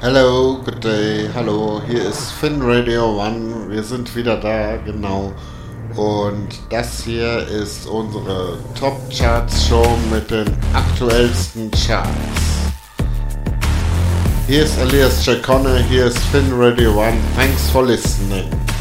Hello, good day, hallo, hier ist Finn Radio One, wir sind wieder da, genau. Und das hier ist unsere Top Charts Show mit den aktuellsten Charts. Hier ist Elias Chacone, hier ist Finn Radio One, thanks for listening.